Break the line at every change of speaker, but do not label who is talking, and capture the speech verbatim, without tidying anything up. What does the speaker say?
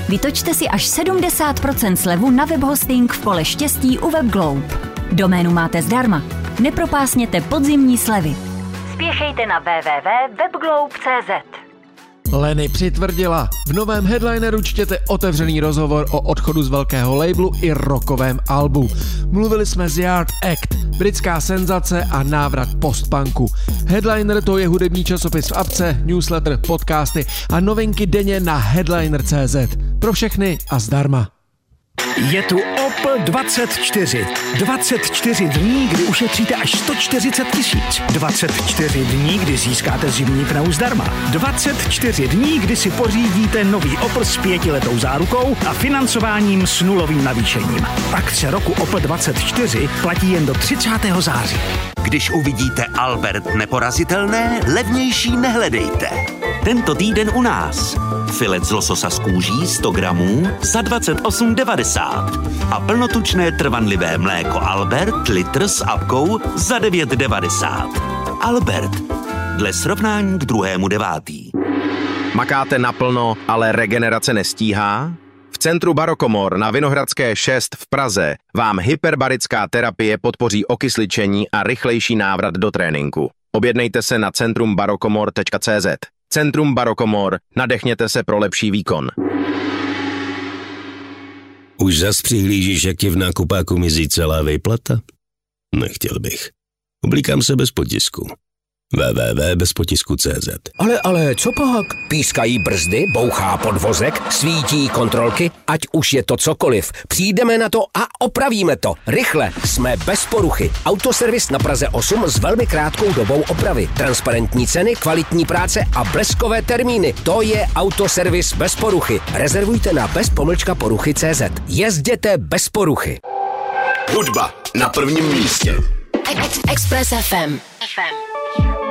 Vytočte si až sedmdesát procent slevu na webhosting v pole štěstí u WebGlobe. Doménu máte zdarma. Nepropásněte podzimní slevy. Spěchejte na w w w tečka webglobe tečka c z.
Lenny přitvrdila. V novém headlineru čtěte otevřený rozhovor o odchodu z velkého labelu i rockovém albu. Mluvili jsme z Yard Act, britská senzace a návrat postpunku. Headliner to je hudební časopis v apce, newsletter, podcasty a novinky denně na headliner tečka c z. Pro všechny a zdarma.
Je tu Opel dvacet čtyři. dvacet čtyři dní, kdy ušetříte až sto čtyřicet tisíc. dvacet čtyři dní, kdy získáte zimní pneu zdarma. dvacet čtyři dní, kdy si pořídíte nový Opel s pětiletou zárukou a financováním s nulovým navýšením. Akce roku Opel dvacet čtyři platí jen do třicátého září.
Když uvidíte Albert neporazitelné, levnější nehledejte. Tento týden u nás. Filet z lososa z kůží sto gramů za dvacet osm devadesát a plnotučné trvanlivé mléko Albert litr s apkou za devět devadesát. Albert. Dle srovnání k druhému devátý.
Makáte naplno, ale regenerace nestíhá? V centru Barokomor na Vinohradské šest v Praze vám hyperbarická terapie podpoří okysličení a rychlejší návrat do tréninku. Objednejte se na centrum barokomor tečka c z. Centrum Barokomor. Nadechněte se pro lepší výkon.
Už zas přihlížíš, jak ti v nákupáku mizí celá výplata? Nechtěl bych. Oblíkám se bez potisku. w w w tečka bez potisku tečka c z.
Ale, ale, co pak? Pískají brzdy, bouchá podvozek, svítí kontrolky, ať už je to cokoliv. Přijdeme na to a opravíme to. Rychle, jsme bez poruchy. Autoservis na Praze osm s velmi krátkou dobou opravy. Transparentní ceny, kvalitní práce a bleskové termíny. To je Autoservis bez poruchy. Rezervujte na bez pomlčka poruchy tečka c z. Jezděte bez poruchy.
Hudba na prvním místě.
Express F M. F M.